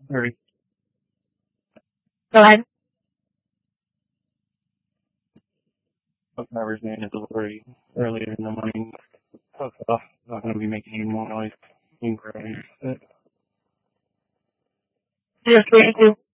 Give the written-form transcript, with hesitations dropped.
Hurry. Go ahead. Fuck never saying it's already earlier in the morning. Fuck off. Not gonna be making any more noise. Incredible. Just waiting to.